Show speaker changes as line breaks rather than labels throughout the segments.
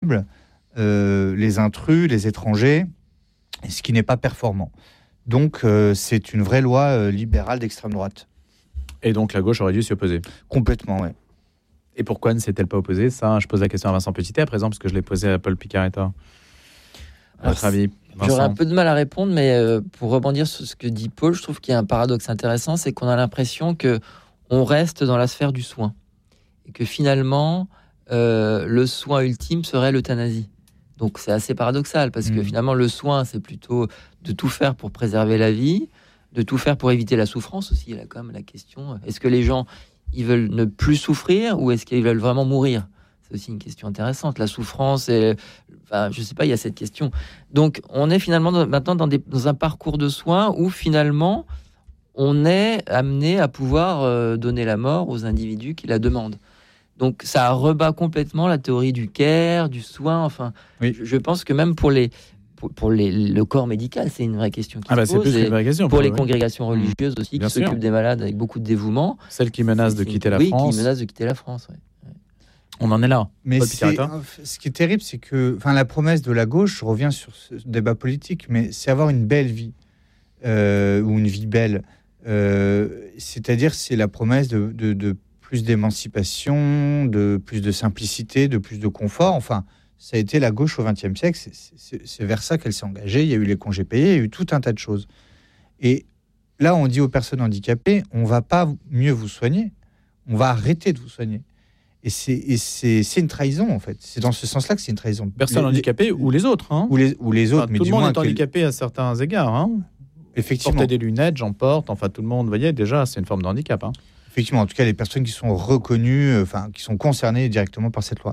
cible les intrus, les étrangers, et ce qui n'est pas performant. Donc, c'est une vraie loi libérale d'extrême droite.
Et donc, la gauche aurait dû s'y opposer.
Complètement, oui.
Et pourquoi ne s'est-elle pas opposée ? Ça, je pose la question à Vincent Petitet, à présent, parce que je l'ai posée à Paul Picaretta. À votre avis, Vincent ?
J'aurais un peu de mal à répondre, mais pour rebondir sur ce que dit Paul, je trouve qu'il y a un paradoxe intéressant, c'est qu'on a l'impression qu'on reste dans la sphère du soin. Et que finalement, le soin ultime serait l'euthanasie. Donc c'est assez paradoxal, parce que finalement, le soin, c'est plutôt de tout faire pour préserver la vie, de tout faire pour éviter la souffrance aussi. Il y a quand même la question, est-ce que les gens, ils veulent ne plus souffrir, ou est-ce qu'ils veulent vraiment mourir ? C'est aussi une question intéressante. La souffrance, je ne sais pas, il y a cette question. Donc, on est finalement maintenant dans un parcours de soins où finalement, on est amené à pouvoir donner la mort aux individus qui la demandent. Donc, ça rebat complètement la théorie du care, du soin. Enfin, oui. Je pense que même pour le corps médical, c'est une vraie question qui se pose.
C'est plus une vraie question.
Pour les congrégations religieuses aussi, qui s'occupent des malades avec beaucoup de dévouement.
Celles qui menacent de quitter la France.
Oui, qui menacent de quitter la France, oui.
On en est là.
Mais ce qui est terrible, c'est que la promesse de la gauche, je reviens sur ce débat politique, mais c'est avoir une belle vie, ou une vie belle. C'est-à-dire, c'est la promesse de plus d'émancipation, de plus de simplicité, de plus de confort. Enfin, ça a été la gauche au XXe siècle. C'est vers ça qu'elle s'est engagée. Il y a eu les congés payés, il y a eu tout un tas de choses. Et là, on dit aux personnes handicapées, on ne va pas mieux vous soigner, on va arrêter de vous soigner. Et c'est une trahison, en fait. C'est dans ce sens-là que c'est une trahison.
Personnes handicapées ou les autres. Hein.
Ou les autres.
Enfin, mais tout le monde est handicapé à certains égards. Hein.
Effectivement.
Porter des lunettes, j'en porte. Enfin, tout le monde, vous voyez, déjà, c'est une forme de handicap. Hein.
Effectivement, en tout cas, les personnes qui sont reconnues, qui sont concernées directement par cette loi.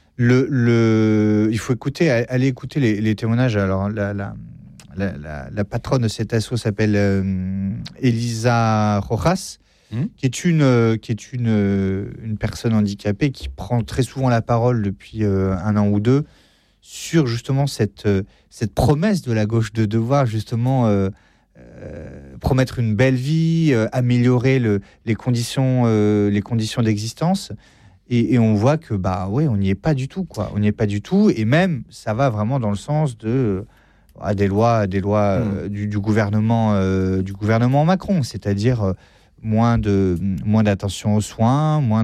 Il faut aller écouter les témoignages. Alors, la patronne de cet asso s'appelle Elisa Rojas, qui est une personne handicapée qui prend très souvent la parole depuis un an ou deux sur justement cette promesse de la gauche de devoir justement promettre une belle vie, améliorer les conditions d'existence. Et on voit que on n'y est pas du tout, quoi. On n'y est pas du tout, et même ça va vraiment dans le sens de des lois du gouvernement Macron, c'est-à-dire moins d'attention aux soins, moins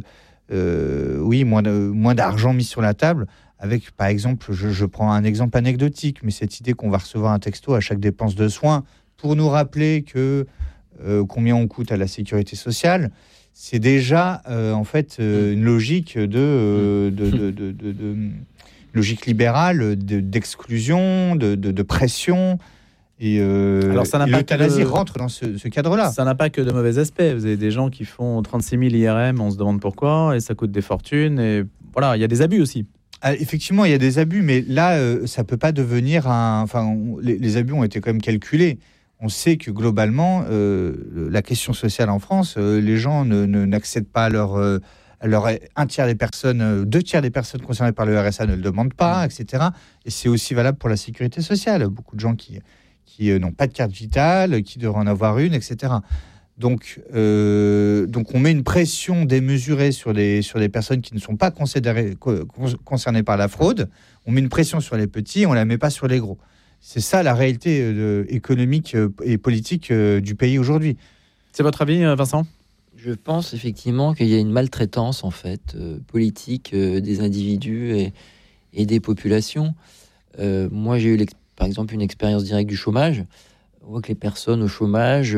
d'argent mis sur la table. Avec, par exemple, je prends un exemple anecdotique, mais cette idée qu'on va recevoir un texto à chaque dépense de soins pour nous rappeler que combien on coûte à la sécurité sociale. C'est déjà une logique logique libérale d'exclusion, de pression. Et l'euthanasie rentre dans ce cadre-là.
Ça n'a pas que de mauvais aspects. Vous avez des gens qui font 36 000 IRM, on se demande pourquoi, et ça coûte des fortunes. Et voilà, il y a des abus aussi.
Effectivement, il y a des abus, mais là, ça ne peut pas devenir les abus ont été quand même calculés. On sait que globalement, la question sociale en France, les gens n'accèdent pas à leur un tiers des personnes, 2 tiers des personnes concernées par le RSA ne le demandent pas, etc. Et c'est aussi valable pour la sécurité sociale. Beaucoup de gens qui n'ont pas de carte vitale, qui devraient en avoir une, etc. Donc on met une pression démesurée sur des personnes qui ne sont pas concernées par la fraude. On met une pression sur les petits, on ne la met pas sur les gros. C'est ça la réalité économique et politique du pays aujourd'hui.
C'est votre avis, Vincent ?
Je pense effectivement qu'il y a une maltraitance en fait politique des individus et des populations. Moi, j'ai eu par exemple une expérience directe du chômage. On voit que les personnes au chômage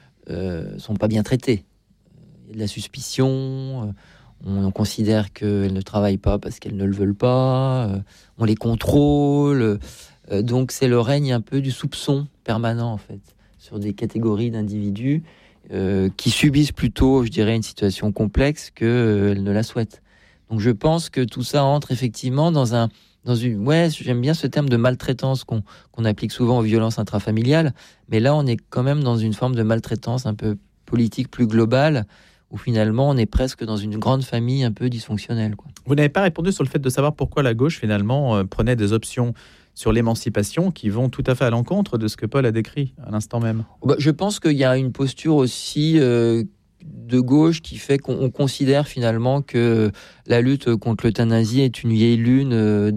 sont pas bien traitées. Il y a de la suspicion. On considère qu'elles ne travaillent pas parce qu'elles ne le veulent pas. On les contrôle. Donc c'est le règne un peu du soupçon permanent en fait sur des catégories d'individus qui subissent plutôt, je dirais, une situation complexe qu'elles ne la souhaitent. Donc je pense que tout ça entre effectivement dans une j'aime bien ce terme de maltraitance qu'on applique souvent aux violences intrafamiliales, mais là on est quand même dans une forme de maltraitance un peu politique plus globale où finalement on est presque dans une grande famille un peu dysfonctionnelle, quoi.
Vous n'avez pas répondu sur le fait de savoir pourquoi la gauche finalement prenait des options sur l'émancipation qui vont tout à fait à l'encontre de ce que Paul a décrit à l'instant même.
Je pense qu'il y a une posture aussi de gauche qui fait qu'on considère finalement que la lutte contre l'euthanasie est une vieille lune